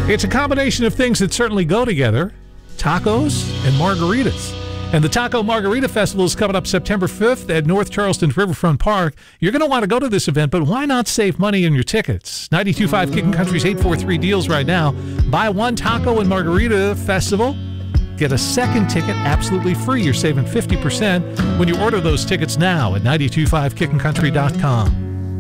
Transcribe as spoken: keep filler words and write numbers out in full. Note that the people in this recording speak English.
It's a combination of things that certainly go together, tacos and margaritas. And the Taco Margarita Festival is coming up September fifth at North Charleston's Riverfront Park. You're going to want to go to this event, but why not save money on your tickets? ninety-two point five Kickin' Country's eight four three deals right now. Buy one Taco and Margarita Festival, get a second ticket absolutely free. You're saving fifty percent when you order those tickets now at nine two five kickin country dot com.